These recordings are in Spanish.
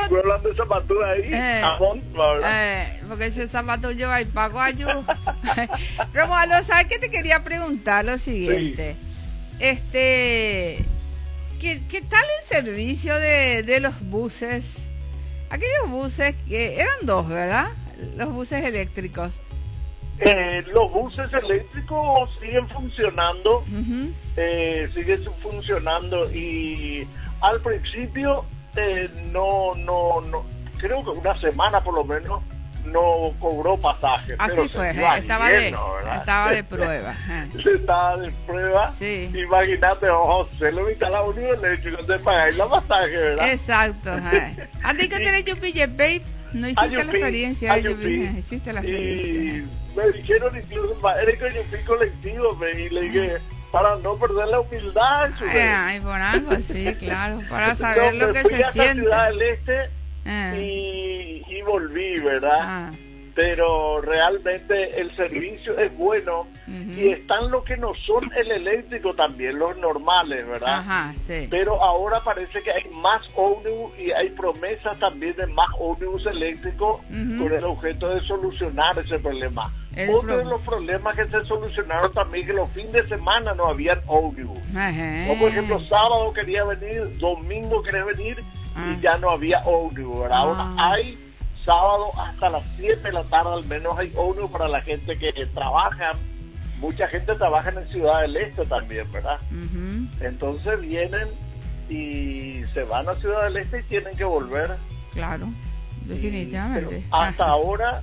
hablando de zapatos ahí, porque ese zapato lleva y pago ayuda. Romualdo, ¿sabes qué te quería preguntar? Lo siguiente. Sí. ¿Qué tal el servicio de los buses? Aquellos buses que eran dos, ¿verdad? Los buses eléctricos. Los buses eléctricos siguen funcionando, siguen funcionando, y al principio no, creo que una semana por lo menos no cobró pasaje. Así pero fue, estaba de prueba. Estaba de prueba, sí. Imagínate, José, lo invita a la Unión Eléctrica, te pagáis la pasaje, ¿verdad? Exacto. Antes que tenés Yupi, no hiciste la experiencia. Hiciste la experiencia. Y me dijeron incluso, eres que Yupi colectivo, y le dije, para no perder la humildad. Ay, por algo, sí, claro, para saber lo que se siente. Ciudad del Este y volví, ¿verdad? Pero realmente el servicio es bueno, y están los que no son el eléctrico también, los normales, ¿verdad? Sí. Pero ahora parece que hay más ómnibus, y hay promesas también de más ómnibus eléctricos con el objeto de solucionar ese problema. Otro de los problemas que se solucionaron también, que los fines de semana no habían ómnibus. O por ejemplo, sábado quería venir, domingo quería venir, y ya no había ómnibus, ¿verdad? Ahora hay sábado hasta las 7 de la tarde, al menos hay ómnibus para la gente que trabaja. Mucha gente trabaja en Ciudad del Este también, ¿verdad? Entonces vienen y se van a Ciudad del Este y tienen que volver. Claro, definitivamente. Hasta ahora,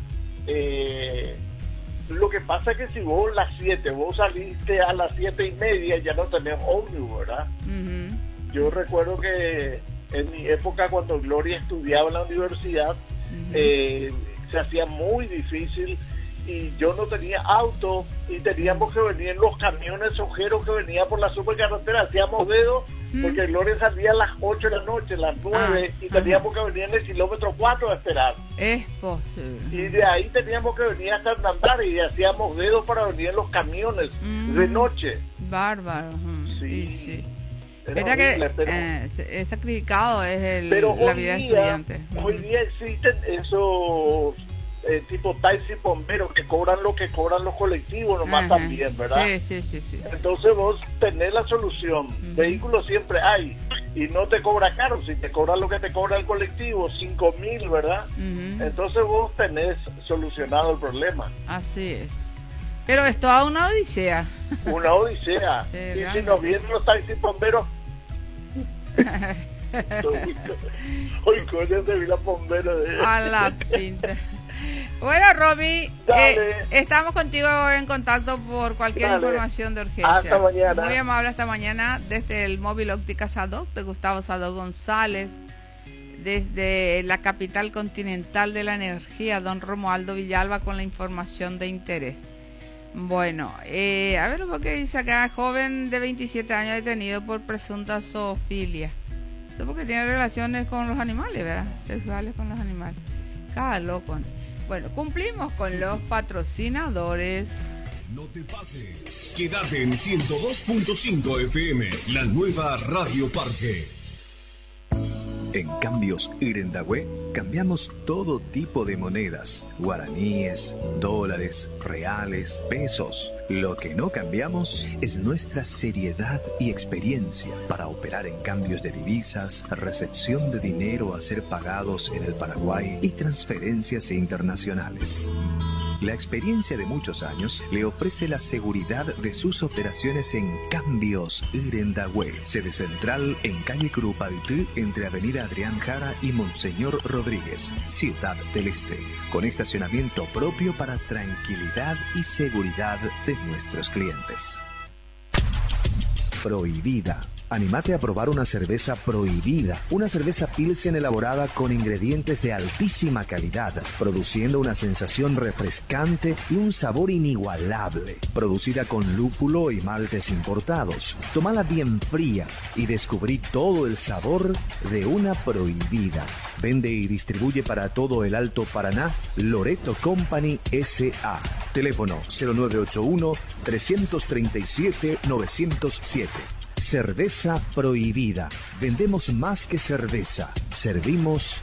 lo que pasa es que si vos vos saliste a las 7:30, ya no tenés ómnibus, ¿verdad? Yo recuerdo que en mi época, cuando Gloria estudiaba en la universidad, se hacía muy difícil, y yo no tenía auto, y teníamos que venir en los camiones ojeros que venían por la supercarretera, hacíamos dedo, porque Gloria salía a las 8 de la noche, las 9, y teníamos que venir en el kilómetro 4 a esperar. Es posible. Y de ahí teníamos que venir hasta Hernandari, y hacíamos dedos para venir en los camiones de noche. Bárbaro. Sí. Era que es sacrificado la vida de estudiante. Hoy día existen esos tipo taxi bomberos que cobran lo que cobran los colectivos nomás también, ¿verdad? Sí. Entonces vos tenés la solución. Vehículos siempre hay, y no te cobra caro. Si te cobra lo que te cobra el colectivo, 5.000, ¿verdad? Entonces vos tenés solucionado el problema. Así es. Pero es toda una odisea. Una odisea. Sí, y si nos vienen los taxis bomberos. Hoy coño se vi la bombera de... A la pinta. Bueno, Romy, estamos contigo en contacto por cualquier información de urgencia. Hasta mañana. Muy amable, hasta mañana, desde el Móvil Óptica Sadoc, de Gustavo Sadoc González, desde la capital continental de la energía, don Romualdo Villalba, con la información de interés. Bueno, a ver lo que dice acá. Joven de 27 años detenido por presunta zoofilia. Esto porque tiene relaciones con los animales, ¿verdad? Sexuales con los animales. Cada loco. Bueno, cumplimos con los patrocinadores. No te pases. Quédate en 102.5 FM, la nueva Radio Parque. En Cambios Irendahue cambiamos todo tipo de monedas: guaraníes, dólares, reales, pesos. Lo que no cambiamos es nuestra seriedad y experiencia para operar en cambios de divisas, recepción de dinero a ser pagados en el Paraguay y transferencias internacionales. La experiencia de muchos años le ofrece la seguridad de sus operaciones en Cambios Irendahue, sede central en calle Curupaytí, entre avenida Adrián Jara y Monseñor Rodríguez, Ciudad del Este, con estacionamiento propio para tranquilidad y seguridad de nuestros clientes. Prohibida. Anímate a probar una cerveza Prohibida, una cerveza Pilsen elaborada con ingredientes de altísima calidad, produciendo una sensación refrescante y un sabor inigualable. Producida con lúpulo y maltes importados. Tómala bien fría y descubrí todo el sabor de una Prohibida. Vende y distribuye para todo el Alto Paraná Loreto Company S.A. Teléfono 0981-337-907. Cerveza Prohibida. Vendemos más que cerveza. Servimos